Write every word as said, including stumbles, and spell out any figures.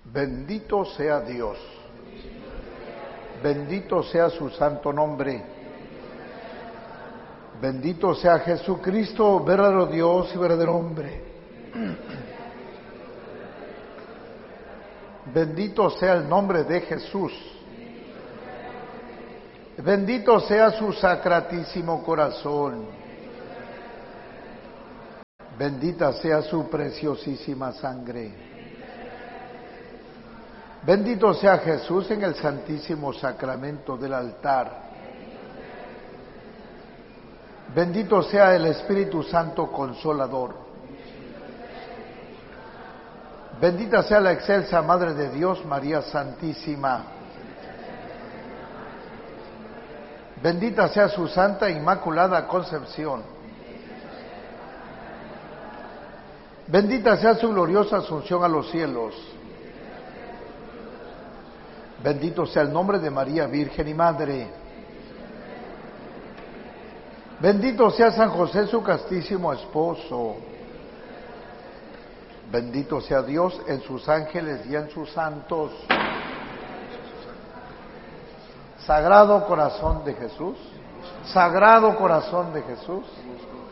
Bendito sea Dios. Bendito sea su santo nombre. Bendito sea Jesucristo, verdadero Dios y verdadero hombre. Bendito sea el nombre de Jesús. Bendito sea su sacratísimo corazón. Bendita sea su preciosísima sangre. Bendito sea Jesús en el santísimo sacramento del altar. Bendito sea el Espíritu Santo Consolador. Bendita sea la excelsa Madre de Dios, María Santísima. Bendita sea su Santa Inmaculada Concepción. Bendita sea su gloriosa asunción a los cielos. Bendito sea el nombre de María Virgen y Madre. Bendito sea San José, su castísimo esposo. Bendito sea Dios en sus ángeles y en sus santos. Sagrado corazón de Jesús, Sagrado corazón de Jesús,